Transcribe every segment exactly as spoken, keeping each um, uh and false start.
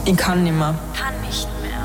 Ich kann nicht mehr. Kann nicht mehr.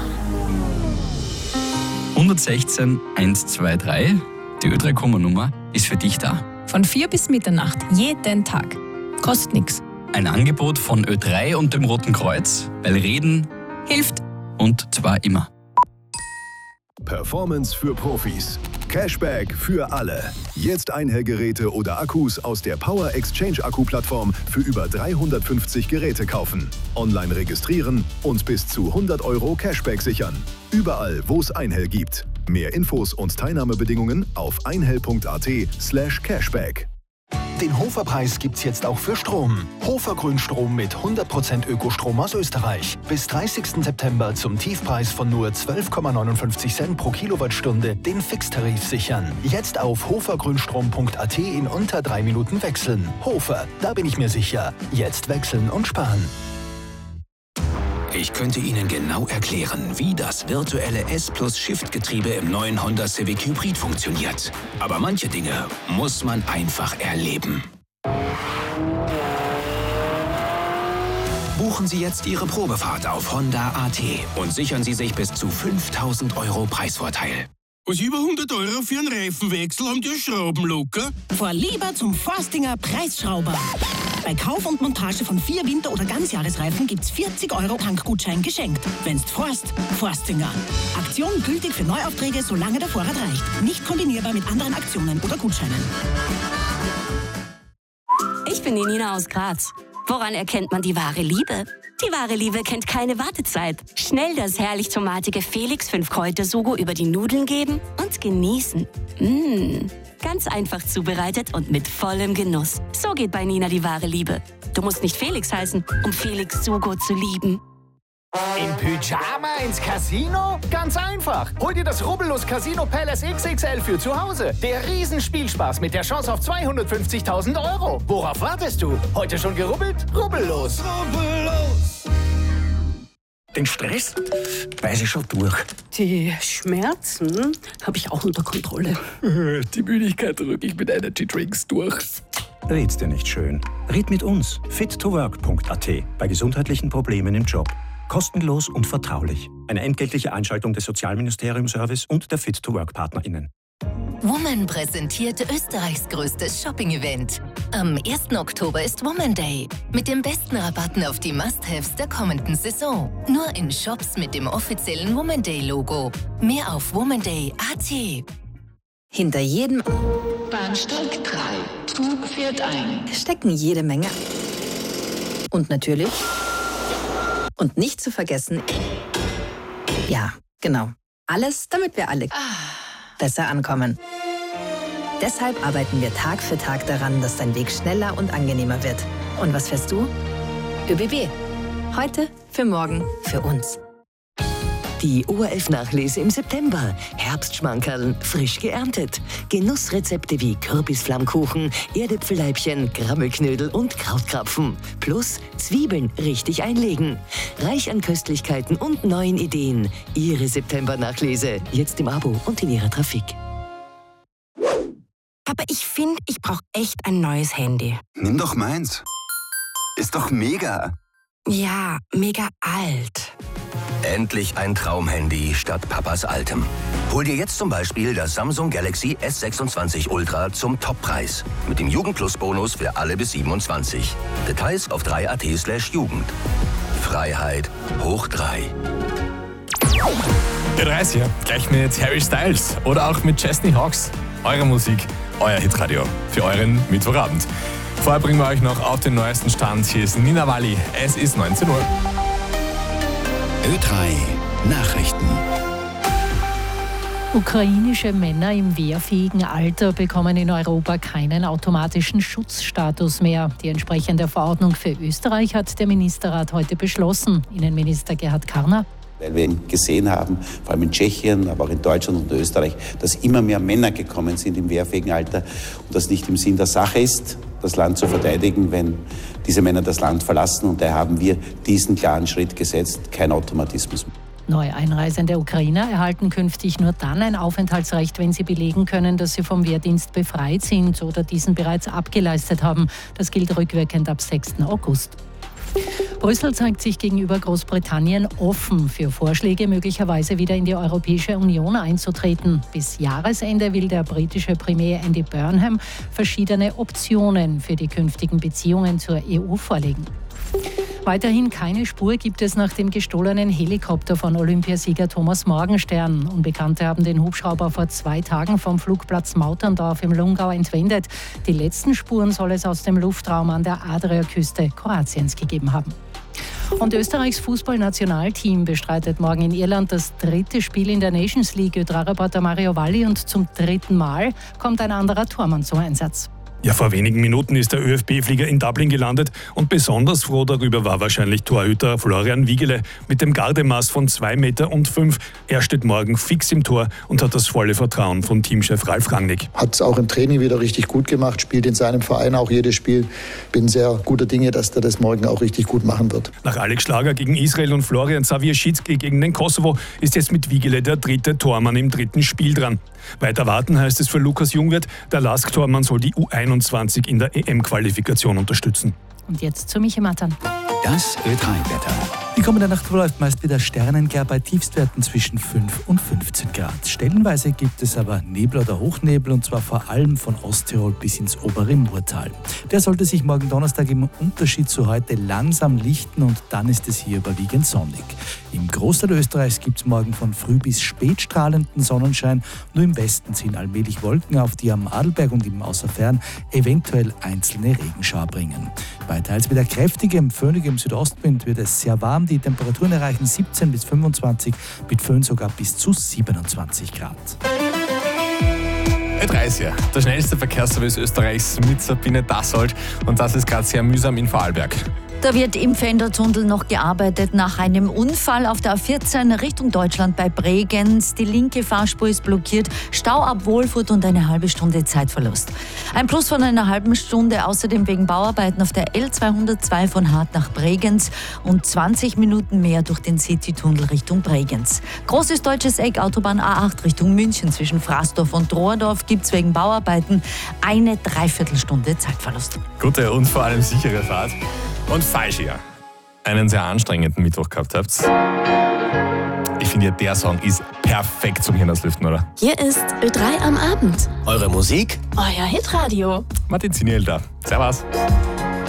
hundertsechzehn eins zwei drei, die Ö drei Kummer-Nummer, ist für dich da. Von vier bis Mitternacht, jeden Tag. Kostet nichts. Ein Angebot von Ö drei und dem Roten Kreuz, weil Reden hilft und zwar immer. Performance für Profis. Cashback für alle. Jetzt Einhellgeräte oder Akkus aus der Power Exchange Akku-Plattform für über dreihundertfünfzig Geräte kaufen. Online registrieren und bis zu hundert Euro Cashback sichern. Überall, wo es Einhell gibt. Mehr Infos und Teilnahmebedingungen auf einhell.at slash cashback. Den Hofer-Preis gibt's jetzt auch für Strom. Hofer Grünstrom mit hundert Prozent Ökostrom aus Österreich. Bis dreißigsten September zum Tiefpreis von nur zwölf Komma neunundfünfzig Cent pro Kilowattstunde den Fixtarif sichern. Jetzt auf hofergrünstrom punkt at in unter drei Minuten wechseln. Hofer, da bin ich mir sicher. Jetzt wechseln und sparen. Ich könnte Ihnen genau erklären, wie das virtuelle S-Plus-Shift-Getriebe im neuen Honda Civic Hybrid funktioniert. Aber manche Dinge muss man einfach erleben. Buchen Sie jetzt Ihre Probefahrt auf Honda punkt at und sichern Sie sich bis zu fünftausend Euro Preisvorteil. Was über hundert Euro für einen Reifenwechsel haben die Schrauben locker? Fahr lieber zum Forstinger Preisschrauber. Bei Kauf und Montage von vier Winter- oder Ganzjahresreifen gibt's vierzig Euro Tankgutschein geschenkt. Wenn's Forst, Forstinger. Aktion gültig für Neuaufträge, solange der Vorrat reicht. Nicht kombinierbar mit anderen Aktionen oder Gutscheinen. Ich bin die Nina aus Graz. Woran erkennt man die wahre Liebe? Die wahre Liebe kennt keine Wartezeit. Schnell das herrlich tomatige Felix fünf Kräuter-Sugo über die Nudeln geben und genießen. Mmh. Ganz einfach zubereitet und mit vollem Genuss. So geht bei Nina die wahre Liebe. Du musst nicht Felix heißen, um Felix Sugo zu lieben. Im Pyjama ins Casino? Ganz einfach. Hol dir das Rubbellos Casino Palace X X L für zu Hause. Der Riesenspielspaß mit der Chance auf zweihundertfünfzigtausend Euro. Worauf wartest du? Heute schon gerubbelt? Rubbellos. Rubbellos. Den Stress weiß ich schon durch. Die Schmerzen habe ich auch unter Kontrolle. Die Müdigkeit drücke ich mit Energy Drinks durch. Red's dir nicht schön. Red mit uns. fit to work punkt at bei gesundheitlichen Problemen im Job. Kostenlos und vertraulich. Eine entgeltliche Einschaltung des Sozialministerium-Service und der Fit to Work PartnerInnen. Woman präsentiert Österreichs größtes Shopping-Event. Am ersten Oktober ist Woman Day. Mit den besten Rabatten auf die Must-Haves der kommenden Saison. Nur in Shops mit dem offiziellen Woman Day-Logo. Mehr auf womanday punkt at. Hinter jedem Bahnsteig drei. Zug fährt ein. stecken jede Menge. Und natürlich... Und nicht zu vergessen... Ja, genau. Alles, damit wir alle besser ankommen. Deshalb arbeiten wir Tag für Tag daran, dass dein Weg schneller und angenehmer wird. Und was fährst du? ÖBB. Heute, für morgen, für uns. Die O R F-Nachlese im September. Herbstschmankerln, frisch geerntet. Genussrezepte wie Kürbisflammkuchen, Erdäpfelleibchen, Grammelknödel und Krautkrapfen. Plus Zwiebeln richtig einlegen. Reich an Köstlichkeiten und neuen Ideen. Ihre September-Nachlese. Jetzt im Abo und in Ihrer Trafik. Aber ich finde, ich brauche echt ein neues Handy. Nimm doch meins. Ist doch mega. Ja, mega alt. Endlich ein Traumhandy statt Papas altem. Hol dir jetzt zum Beispiel das Samsung Galaxy S sechsundzwanzig Ultra zum Toppreis. Mit dem Jugendplus-Bonus für alle bis siebenundzwanzig. Details auf drei punkt at slash Jugend. Freiheit hoch drei. Ö drei hier, gleich mit Harry Styles oder auch mit Chesney Hawkes. Eure Musik, euer Hitradio für euren Mittwochabend. Vorher bringen wir euch noch auf den neuesten Stand. Hier ist Nina Walli. Es ist neunzehn Uhr. Ö drei Nachrichten. Ukrainische Männer im wehrfähigen Alter bekommen in Europa keinen automatischen Schutzstatus mehr. Die entsprechende Verordnung für Österreich hat der Ministerrat heute beschlossen. Innenminister Gerhard Karner. Weil wir gesehen haben, vor allem in Tschechien, aber auch in Deutschland und Österreich, dass immer mehr Männer gekommen sind im wehrfähigen Alter und das nicht im Sinn der Sache ist, das Land zu verteidigen, wenn diese Männer das Land verlassen. Und daher haben wir diesen klaren Schritt gesetzt, kein Automatismus. Neu einreisende Ukrainer erhalten künftig nur dann ein Aufenthaltsrecht, wenn sie belegen können, dass sie vom Wehrdienst befreit sind oder diesen bereits abgeleistet haben. Das gilt rückwirkend ab sechsten August. Brüssel zeigt sich gegenüber Großbritannien offen für Vorschläge, möglicherweise wieder in die Europäische Union einzutreten. Bis Jahresende will der britische Premier Andy Burnham verschiedene Optionen für die künftigen Beziehungen zur E U vorlegen. Weiterhin keine Spur gibt es nach dem gestohlenen Helikopter von Olympiasieger Thomas Morgenstern. Unbekannte haben den Hubschrauber vor zwei Tagen vom Flugplatz Mauterndorf im Lungau entwendet. Die letzten Spuren soll es aus dem Luftraum an der Adriaküste Kroatiens gegeben haben. Und Österreichs Fußballnationalteam bestreitet morgen in Irland das dritte Spiel in der Nations League. Ö drei-Reporter Mario Valli, und zum dritten Mal kommt ein anderer Tormann zum Einsatz. Ja, vor wenigen Minuten ist der ÖFB-Flieger in Dublin gelandet und besonders froh darüber war wahrscheinlich Torhüter Florian Wiegele mit dem Gardemaß von zwei Meter und fünf. Er steht morgen fix im Tor und hat das volle Vertrauen von Teamchef Ralf Rangnick. Hat es auch im Training wieder richtig gut gemacht, spielt in seinem Verein auch jedes Spiel. Bin sehr guter Dinge, dass er das morgen auch richtig gut machen wird. Nach Alex Schlager gegen Israel und Florian Zawierschitski gegen den Kosovo ist jetzt mit Wiegele der dritte Tormann im dritten Spiel dran. Weiter warten heißt es für Lukas Jungwirth. Der Lask-Tormann soll die U einundzwanzig in der E M-Qualifikation unterstützen. Und jetzt zu Michi Mattern. Das Ö drei Wetter. Die kommende Nacht verläuft meist wieder sternenklar bei Tiefstwerten zwischen fünf und fünfzehn Grad. Stellenweise gibt es aber Nebel oder Hochnebel, und zwar vor allem von Osttirol bis ins obere Murtal. Der sollte sich morgen Donnerstag im Unterschied zu heute langsam lichten, und dann ist es hier überwiegend sonnig. Im Großteil Österreichs gibt es morgen von früh bis spät strahlenden Sonnenschein. Nur im Westen ziehen allmählich Wolken auf, die am Adelberg und im Außerfern eventuell einzelne Regenschauer bringen. Bei teils wieder kräftigem, föhnigem Südostwind wird es sehr warm. Die Temperaturen erreichen siebzehn bis fünfundzwanzig, mit Föhn sogar bis zu siebenundzwanzig Grad. Ö drei ist ja der schnellste Verkehrsservice Österreichs mit Sabine Dassold, und das ist gerade sehr mühsam in Vorarlberg. Da wird im Pfändertunnel noch gearbeitet nach einem Unfall auf der A vierzehn Richtung Deutschland bei Bregenz. Die linke Fahrspur ist blockiert, Stau ab Wolfurt und eine halbe Stunde Zeitverlust. Ein Plus von einer halben Stunde außerdem wegen Bauarbeiten auf der L zweihundertzwei von Hart nach Bregenz und zwanzig Minuten mehr durch den Citytunnel Richtung Bregenz. Großes Deutsches Eck, Autobahn A acht Richtung München zwischen Fraßdorf und Rohrdorf gibt es wegen Bauarbeiten eine Dreiviertelstunde Zeitverlust. Gute und vor allem sichere Fahrt. Und falsch ihr einen sehr anstrengenden Mittwoch gehabt habt. Ich finde, der Song ist perfekt zum Hirnauslüften, oder? Hier ist Ö drei am Abend. Eure Musik? Euer Hitradio. Martin Ziniel da. Servus.